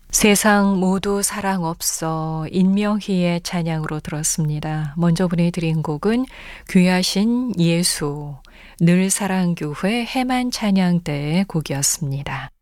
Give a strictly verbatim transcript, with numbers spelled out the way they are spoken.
세상 모두 사랑 없어 인명희의 찬양으로 들었습니다. 먼저 보내드린 곡은 귀하신 예수 늘 사랑교회 해만 찬양대의 곡이었습니다.